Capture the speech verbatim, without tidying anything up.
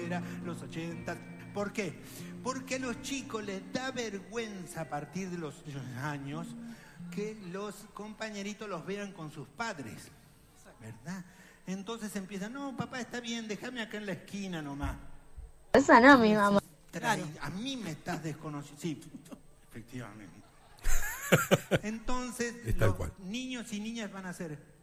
era los ochenta. ¿Por qué? Porque a los chicos les da vergüenza a partir de los años que los compañeritos los vean con sus padres, ¿verdad? Entonces empiezan, no, papá, está bien, déjame acá en la esquina nomás. Esa no, mi mamá. Trae, a mí me estás desconociendo. Sí, efectivamente. Entonces, los niños y niñas van a ser